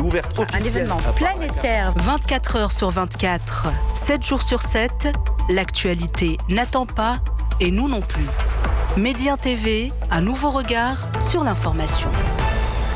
découverte Un officielle. événement à Paris. planétaire. 24 heures sur 24, 7 jours sur 7, l'actualité n'attend pas et nous non plus. Média TV, un nouveau regard sur l'information.